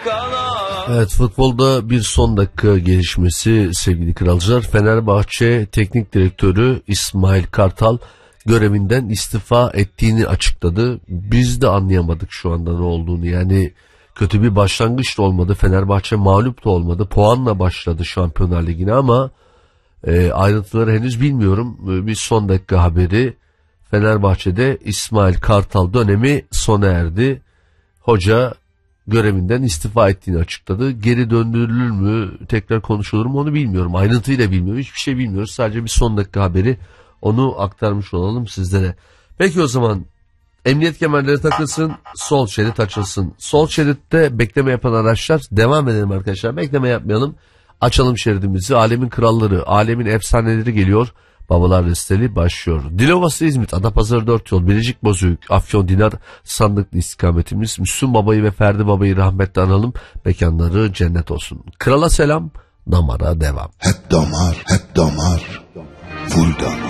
Evet, futbolda bir son dakika gelişmesi sevgili kralcılar. Fenerbahçe Teknik Direktörü İsmail Kartal görevinden istifa ettiğini açıkladı. Biz de anlayamadık şu anda ne olduğunu. Yani kötü bir başlangıç da olmadı. Fenerbahçe mağlup da olmadı. Puanla başladı Şampiyonlar Ligi'ne ama ayrıntıları henüz bilmiyorum. Bir son dakika haberi. Fenerbahçe'de İsmail Kartal dönemi sona erdi. Hoca görevinden istifa ettiğini açıkladı. Geri döndürülür mü, tekrar konuşulur mu onu bilmiyorum. Ayrıntıyı da bilmiyorum. Hiçbir şey bilmiyoruz. Sadece bir son dakika haberi. Onu aktarmış olalım sizlere. Peki o zaman emniyet kemerleri takılsın, sol şerit açılsın. Sol şeritte bekleme yapan araçlar, devam edelim arkadaşlar. Bekleme yapmayalım. Açalım şeridimizi. Alemin kralları, alemin efsaneleri geliyor. Babalar listeli başlıyor. Dilovası İzmit, Adapazarı 4 yol, Bilecik Bozüyük, Afyon Dinar sandıklı istikametimiz. Müslüm Baba'yı ve Ferdi Baba'yı rahmetle analım. Mekanları cennet olsun. Krala selam, damara devam. Hep damar, hep damar, full damar.